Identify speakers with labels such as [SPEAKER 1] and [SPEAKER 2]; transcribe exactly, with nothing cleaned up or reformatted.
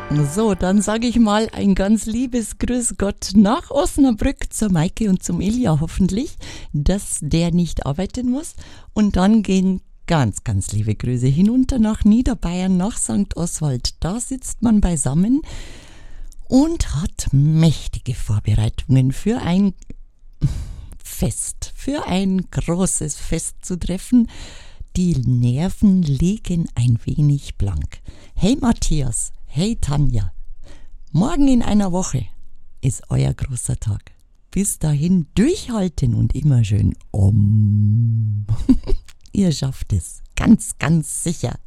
[SPEAKER 1] So, dann sage ich mal ein ganz liebes Grüß Gott nach Osnabrück zur Maike und zum Ilja hoffentlich, dass der nicht arbeiten muss. Und dann gehen ganz, ganz liebe Grüße hinunter nach Niederbayern, nach Sankt Oswald. Da sitzt man beisammen und hat mächtige Vorbereitungen für ein Fest, für ein großes Fest zu treffen. Die Nerven liegen ein wenig blank. Hey Matthias, hey Tanja, morgen in einer Woche ist euer großer Tag. Bis dahin durchhalten und immer schön Om. Ihr schafft es, ganz, ganz sicher.